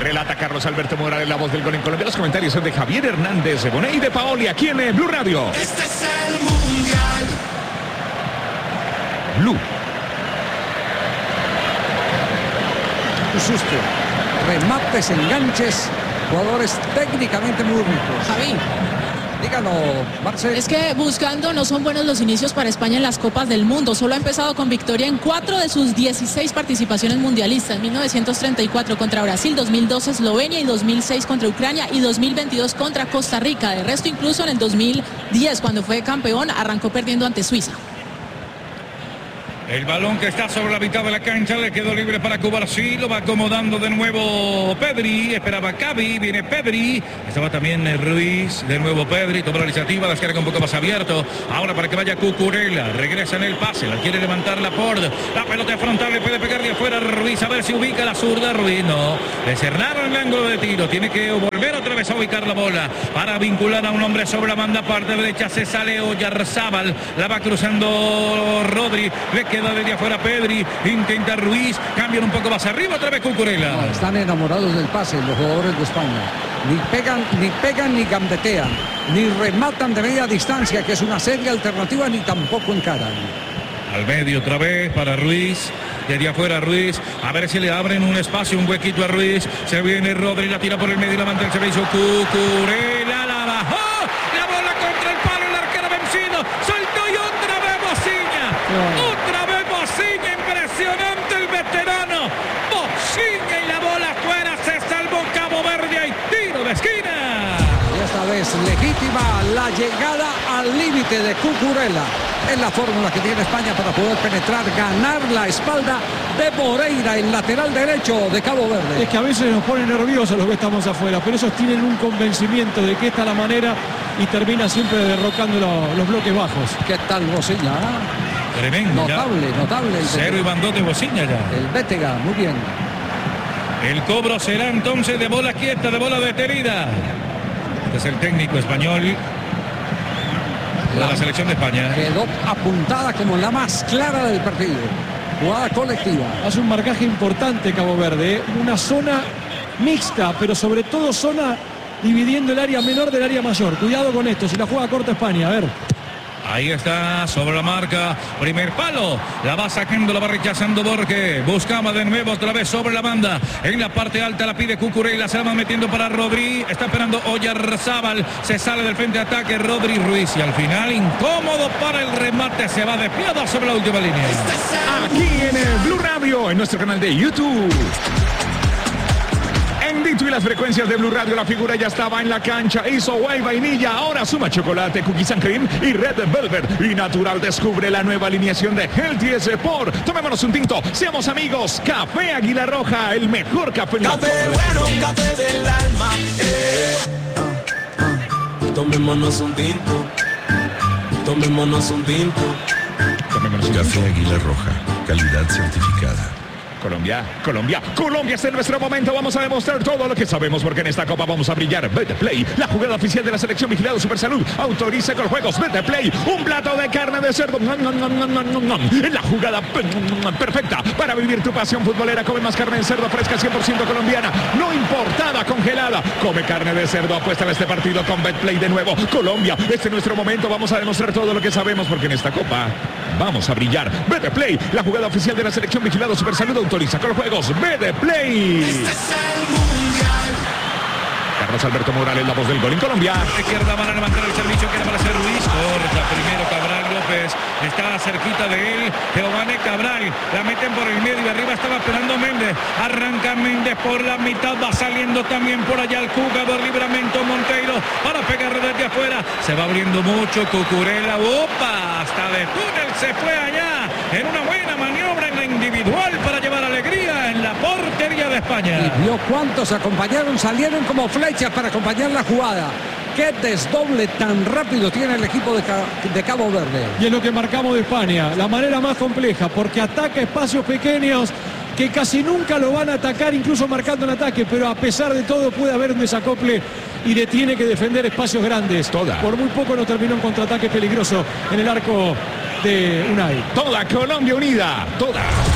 Relata Carlos Alberto Morales, la voz del gol en Colombia. Los comentarios son de Javier Hernández, de Bonet y de Paoli, aquí en Blue Radio. Este es el Mundial. Blue. Un susto. Remates, enganches, jugadores técnicamente muy ricos. Javi. Dígalo, Marcel. Es que buscando no son buenos los inicios para España en las Copas del Mundo. Solo ha empezado con victoria en 4 de sus 16 participaciones mundialistas. En 1934 contra Brasil, 2012 Eslovenia y 2006 contra Ucrania y 2022 contra Costa Rica. De resto, incluso en el 2010, cuando fue campeón, arrancó perdiendo ante Suiza. El balón que está sobre la mitad de la cancha le quedó libre para Cubarsí, lo va acomodando de nuevo Pedri, esperaba Cavi, viene Pedri, estaba también Ruiz, de nuevo Pedri, toma la iniciativa, la descarga un poco más abierto, ahora para que vaya Cucurella, regresa en el pase, la quiere levantar Laporte, la pelota frontal le puede pegar de afuera Ruiz, a ver si ubica la zurda, Ruiz no, le cerraron el ángulo de tiro, tiene que volver otra vez a ubicar la bola, para vincular a un hombre sobre la banda parte derecha, se sale Oyarzábal, la va cruzando Rodri, le queda desde afuera Pedri, intenta Ruiz, cambian un poco más arriba, otra vez Cucurella. No, están enamorados del pase los jugadores de España. Ni pegan ni gambetean, ni rematan de media distancia, que es una seria alternativa, ni tampoco encaran. Al medio otra vez para Ruiz. Desde afuera Ruiz, a ver si le abren un espacio, un huequito a Ruiz. Se viene Rodri, la tira por el medio y la manda el servicio. Cucurella la bajó. La bola contra el palo, el arquero vencido. Soltó y otra vez Bociña. Otra vez Bociña, impresionante el veterano. Bociña y la bola afuera, se salvó Cabo Verde, hay tiro de esquina. Y esta vez legítima la llegada al límite de Cucurella. Es la fórmula que tiene España para poder penetrar, ganar la espalda de Moreira, el lateral derecho de Cabo Verde. Es que a veces nos pone nerviosos los que estamos afuera, pero esos tienen un convencimiento de que esta es la manera y termina siempre derrocando los bloques bajos. ¿Qué tal Bociña? Tremendo. Notable. Cero y bandote Bociña ya. El Bétega, muy bien. El cobro será entonces de bola quieta, de bola detenida. Este es el técnico español. La selección de España. Quedó apuntada como la más clara del partido. Jugada colectiva. Hace un marcaje importante Cabo Verde, ¿eh? Una zona mixta, pero sobre todo zona dividiendo el área menor del área mayor. Cuidado con esto, si la juega corta España, a ver. Ahí está, sobre la marca, primer palo, la va sacando, la va rechazando Borges, buscaba de nuevo otra vez sobre la banda, en la parte alta la pide Cucurella, se la va metiendo para Rodri, está esperando Oyarzábal, se sale del frente de ataque Rodri Ruiz y al final incómodo para el remate, se va de piada sobre la última línea. Aquí en el Blue Radio, en nuestro canal de YouTube. En Dito y las frecuencias de Blue Radio, la figura ya estaba en la cancha, hizo Way Vainilla, ahora suma chocolate, cookies and cream y Red Velvet. Y Natural descubre la nueva alineación de Healthy Sport. Tomémonos un tinto, seamos amigos. Café Águila Roja, el mejor café. Café bueno, café del alma. Tomémonos un tinto. Tomémonos un tinto. Tomémonos un Café Águila Roja, calidad certificada. Colombia es en nuestro momento, vamos a demostrar todo lo que sabemos porque en esta copa vamos a brillar. Betplay, la jugada oficial de la selección vigilado Supersalud, autoriza con juegos. Betplay, un plato de carne de cerdo, la jugada perfecta para vivir tu pasión futbolera. Come más carne de cerdo fresca 100% colombiana, no importada, congelada. Come carne de cerdo, apuesta en este partido con Betplay de nuevo. Colombia, este es nuestro momento, vamos a demostrar todo lo que sabemos porque en esta copa vamos a brillar. Betplay, la jugada oficial de la selección vigilado Supersalud, autoriza con juegos. Betplay. Este es el Mundial. Carlos Alberto Morales, la voz del gol en Colombia. Izquierda van a levantar el servicio, quiere aparecer Ruiz, corta primero Cabral López, está cerquita de él, Giovanni Cabral, la meten por el medio, arriba estaba esperando Méndez, arranca Méndez por la mitad, va saliendo también por allá el jugador Libramento Monteiro, para pegar desde afuera, se va abriendo mucho Cucurella, opa, hasta de túnel se fue allá, en una buena maniobra en la individual para llevar alegría en la portería de España. Y vio cuántos acompañaron, salieron como flechas para acompañar la jugada. Qué desdoble tan rápido tiene el equipo de Cabo Verde. Y es lo que marcamos de España, la manera más compleja, porque ataca espacios pequeños que casi nunca lo van a atacar, incluso marcando el ataque, pero a pesar de todo puede haber un desacople y tiene que defender espacios grandes. Por muy poco no terminó un contraataque peligroso en el arco de Unai. Toda Colombia unida, toda.